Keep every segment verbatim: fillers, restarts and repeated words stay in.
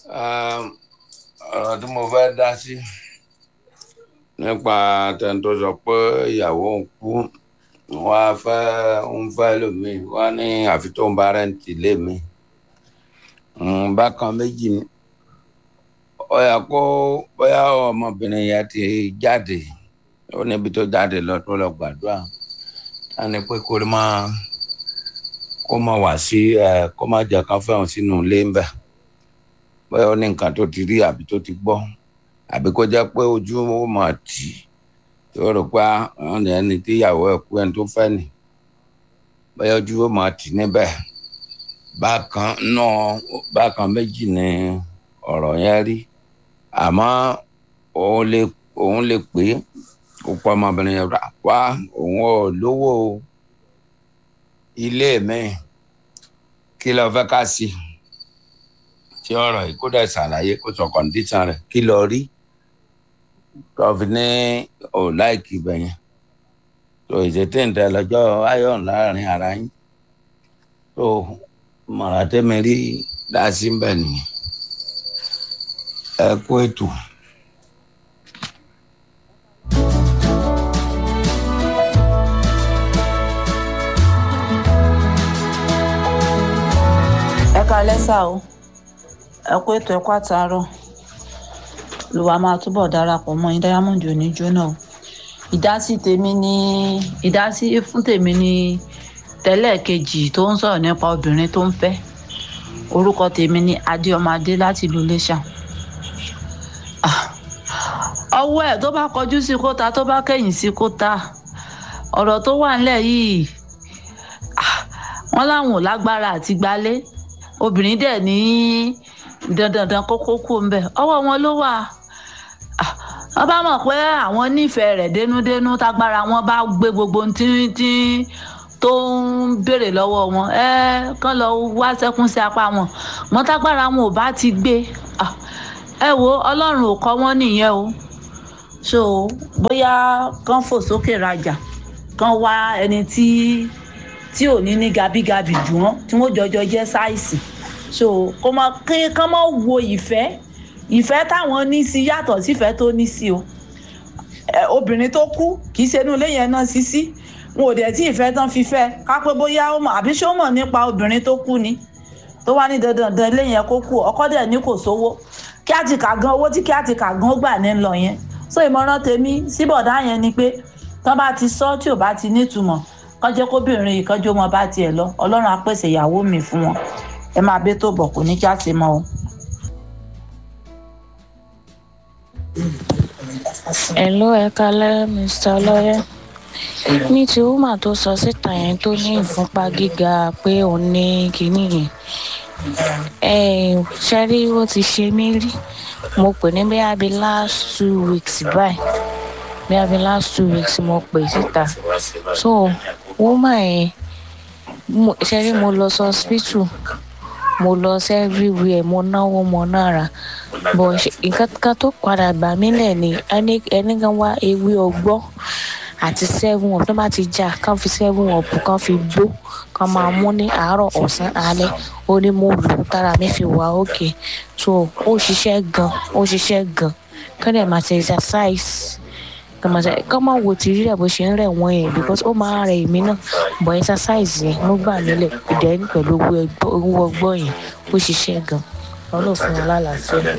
ọ̀rọ̀ tí mo fẹ́ dá sí nípa tẹni tó sọ pé ìyàwó ń kú wọ́n á fẹ́ ń fẹ́ lómi wọ́n ní àfi tó ń bá rẹ́ǹtì lé mi bákan méjì ni ó yẹ kó bóyá ọmọbìnrin yẹn ti jáde ó níbi tó jáde lọ tó lọ gbàdúrà á ní pé kó máa kó máa wá sí ẹ kó máa jẹ kán fẹ́ràn sínú ilé ń bẹ̀ bóyá ó ní nǹkan tó ti rí àbí tó ti gbọ́ àbí kó jẹ́ pé ojú ó máa tì tó rò pé àwọn ẹni tí ìyàwó ẹ̀ kú ẹni tó fẹ́ nì bóyá ojú ó máa tì níbẹ̀ bákan náà bákan méjì ni ọ̀rọ̀ yẹn rí àmọ́ òun lè òun lè pé kó pọ̀ ọmọbìnrin yẹn wá òun ò lówó ilé mi kí ló fẹ́ ká sí tí ọ̀rọ̀ yìí kó dẹ̀ ṣàlàyé kó sọ kọ̀ǹdíṣàn rẹ̀ kí ló rí tó fi ní ò láìkì ibẹ̀ yẹn tó ìṣètò ìtẹ̀ lọ́jọ́ ayọ̀ láàrin ara yín tó mọ̀ràn tẹ́mi rí dá sí ń bẹ̀ nìyẹn ẹ kú ètò. ẹ káalẹ́ sà o ẹ kú ètò ẹ kú àtàárọ̀ lùwà máa túbọ̀ darapọ̀ mọ́ yín Diamond ò ní jóná o ìdásí tèmi ní ìdásí fún tèmi ní tẹ́lẹ̀ kejì tó ń sọ̀rọ̀ nípa obìnrin tó ń fẹ́ orúkọ tèmi ní Adéọmọdé láti ìlú Iléṣà ọwọ́ ẹ̀ tó bá kọjú sí kóta tó bá kẹ̀yìn sí kóta ọ̀rọ̀ tó wà ńlẹ̀ yìí wọ́n láwọn ò lágbára àti gbálé obìnrin dẹ̀ ní dandandan kókó kú ń bẹ̀ ọwọ́ wọn ló wà wọ́n bá mọ̀ pé àwọn nífẹ̀ẹ́ rẹ̀ dénúdénú tágbára wọn bá gbé gbogbo tí tí tó ń béèrè lọ́wọ́ wọn ẹ kán lọ wá sẹ́kún sí apá wọn mọ́ tágbára wọn ò bá ti gbé ẹ wo Ọlọ́run ò kọ́ wọ́n nìyẹn o so bóyá kán fò sókè rajà kán wá ẹni tí tí ò ní ní gabigabi jù wọ́n tí wọ́n jọjọ jẹ́ sáìsì so kó mọ kí kán mọ wo ìfẹ́ ìfẹ́ táwọn ní sí yàtọ̀ sífẹ́ tó ní sí o obìnrin tó kú kì í ṣe inú ilé yẹn náà sí sí wọn ò dẹ̀ tí ìfẹ́ tán fi fẹ́ ká pé bóyá ó mọ̀ àbí ṣé ó mọ̀ nípa obìnrin tó kú ni tó wá ní dandan ilé yẹn kó kú ọkọ dẹ̀ ní kò sówó kí á ti kà gan owó tí kí á ti kà gan ó gbà ní lọ yẹn so ìmọ̀ràn tèmi síbọ̀dá yẹn ni pé tán bá ti sọ tí ò bá ti nítumọ̀ kán jẹ́ kóbìnrin yìí kán jó mọ́ bá tiẹ̀ lọ Ọlọ́run á pèsè ìyàwó mi fún wọn ẹ máa bẹ́ tó bọ̀ kò ní kí á ti mọ́ o. Hello, ẹ kálẹ́ Mister Lawyer. Ní ti woman tó sọ síta yẹn tó ní ìfúnpá gíga pé òun ní kinní yẹn ṣe rí ó ti ṣe mí rí mo pè ní bí abi last two weeks báyìí bí abi last two weeks mo pè síta so woman yẹn ṣe rí mo lọ sí hospital mo lọ sí everywhere mo náwó mo nára bọ̀ nǹkan kan tó padà gbà mí lẹ̀ ni ẹni kan wá ewé ọgbọ́n àti seven up tó bá ti jà kán fi seven up kán fi gbó kán máa mú ní àárọ̀ ọ̀sán alẹ́ ó ní mo lò tára mi fi wà òkè so ó ṣiṣẹ́ gan ó ṣiṣẹ́ gan kán dẹ̀ máa ṣe exercise kán máa ṣe kán máa wo tìrí rẹ̀ bó ṣe ń rẹ̀ wọ́n yẹn because ó máa rẹ̀ èmi náà bọ̀ exercise yẹn ló gbà nílẹ̀ ìdẹ́ni pẹ̀lú owó ọgbọ́n yẹn ó ṣiṣẹ́ gan ọlọ́run fún wọn lálàáfíà.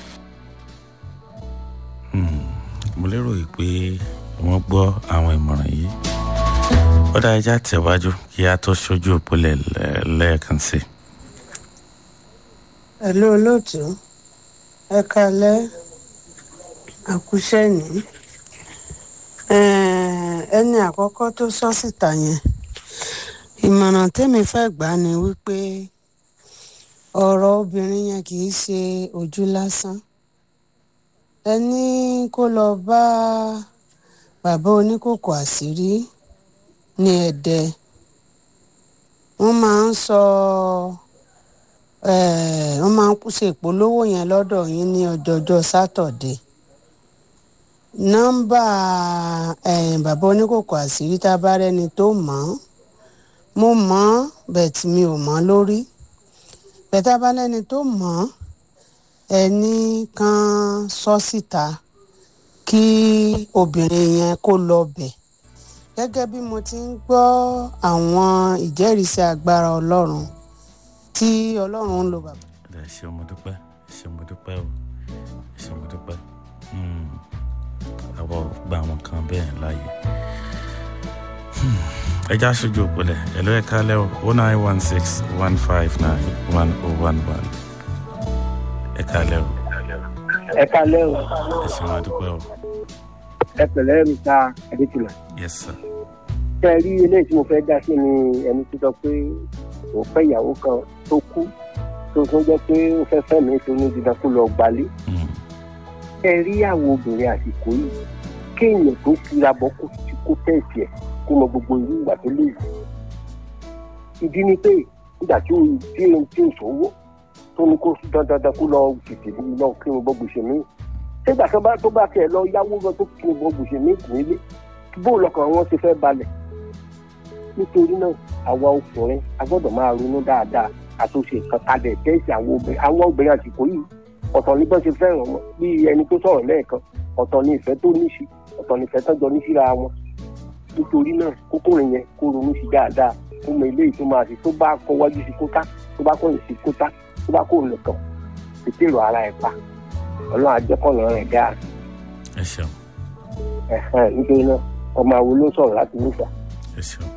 mo lérò yìí pé wọ́n gbọ́ àwọn ìmọ̀ràn yìí ó dá ẹja tẹ̀wájú kí a tó ṣojú òpólẹ̀ lẹ́ẹ̀kan sí. Hello olóòtú ẹ kálẹ́ àkúṣẹ́ ní ẹni àkọ́kọ́ tó sọ síta yẹn ìmọ̀ràn tẹ́mi fẹ́ gbà ni wípé ọ̀rọ̀ obìnrin yẹn kì í ṣe ojú lásán ẹni kó lọ bá bàbá oníkòkò àṣírí ní Ẹdẹ wọ́n máa ń sọ wọ́n máa ń ṣe ìpolówó yẹn lọ́dọ̀ yín ní ọjọ́jọ́ sátọ̀dé nọ́mbà bàbá oníkòkò àṣírí tá a bá rẹ́ni tó mọ̀ ọ́n mo mọ̀ ọ́n bẹ́ẹ̀ tí mi ò mọ̀ lórí bẹ́ẹ̀ tá a bá lẹ́ni tó mọ̀ ọ́n ẹni kan sọ síta kí obìnrin yẹn kó lọ bẹ̀. Gẹ́gẹ́ bí mo ti ń gbọ́ àwọn ìjẹ́rìísí agbára Ọlọ́run tí Ọlọ́run ń lò bàbá. ẹ ṣé mo dúpẹ́ ẹ ṣé mo dúpẹ́ o ẹ ṣé mo dúpẹ́ àwọ̀ gba àwọn kan bẹ́ẹ̀ láàyè. ẹ já aṣojú òpólẹ̀ ẹ ló ẹ kálẹ̀ o oh nine one six one five nine one oh one one ẹ kálẹ̀ o. ẹ kálẹ̀ o. ẹ ṣé mo dúpẹ́ o. ẹ pẹ̀lẹ́ mi ta Adétúlà. yes sir. ṣé ẹ rí eléyìí tí mo fẹ́ dá sí ni ẹni tó sọ pé òun fẹ́ ìyàwó kan tó kú tó tún jẹ́ pé ó fẹ́ fẹ́ mi tó ní dídá kó lọ gbalé. ẹ rí àwọn obìnrin àsìkò yìí kéèyàn tó fira bọ́ kó ti kó tẹ̀sí ẹ̀ kó mọ gbogbo irú ìgbà tó lè rí. ìdí ni pé nígbà tí ó tí ó tí ó sọ́wọ́ tó ní kó dandan kó lọ tètè lọ kí wọn bọ́ gbèsè mí. ṣégbà tó bá tó bá tiẹ̀ lọ yáwó lọ tó kí wọn bọ́ gbèsè mí kù nílé bó lọkàn wọn ti fẹ́ balẹ̀. nítorí náà àwa ọkùnrin a gbọ́dọ̀ máa ronú dáadáa àtúnṣe kan kalẹ̀ tẹ́sí àwọn obìnrin àwọn obìnrin àsìkò yìí ọ̀tọ̀ ní bọ́n ṣe fẹ́ràn wọn bí ẹni tó sọ̀rọ̀ lẹ́ẹ̀kan ọ̀tọ̀ ní ìfẹ́ tó ní sí ọ̀tọ̀ ní ìfẹ́ tó jọ ní síra wọn. nítorí náà kókórin yẹn kó ronú sí dáadáa kó mọ eléyìí tó máa ṣe tó bá kọ wájú sí kótá tó bá kọ̀yìn sí kótá tó bá kó nìkan tètè rọ ara ẹ̀ pa ọlọ́run àjẹkọ̀nà rẹ̀ dáa. ẹ ṣeun. nítorí náà ọmọ àwo ló sọ̀rọ̀ láti nífà. ẹ ṣeun.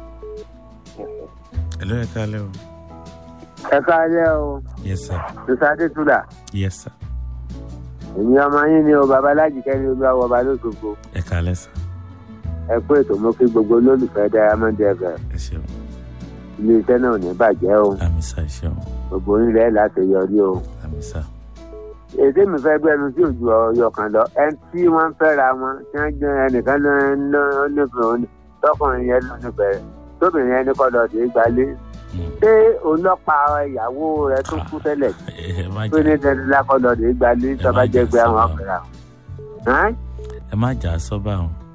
ẹ ló ẹ kálẹ̀ o. ẹ káalẹ́ o. yes sir. sísá Adétúlà. yes sir. èmi ọmọ yín ni o babaláji kẹ́ni olúwa ọba lóṣogbo. ẹ kálẹ̀ sir. ẹ kú ètò mú kí gbogbo olólùfẹ́ Diamond F M. ẹ ṣeun. ilé iṣẹ́ náà ò ní bàjẹ́ o. àmì sá ẹ ṣeun. gbogbo onílẹ̀ láti yọrí o. àmì sá. èdè mi fẹ́ gbẹ́nu sí ojú ọyọ kan lọ ẹni tí wọ́n ń fẹ́ra wọn tí wọ́n jẹ́ ẹnìkan ló ń nífẹ̀ẹ́ tọkùnrin yẹn ló nífẹ̀ẹ́ tóbìnrin yẹn ní kọ́ lọ́ọ́ dé gbalé. ṣé ọlọ́pàá ìyàwó rẹ tó kú tẹ́lẹ̀ tó ní tẹ́lẹ̀ kọ́ lọ́ọ́ dé gbalé tọ́ba jẹ́ gbé àwọn ọ̀fẹ́ra. ẹ má jà sọ́bà wọn.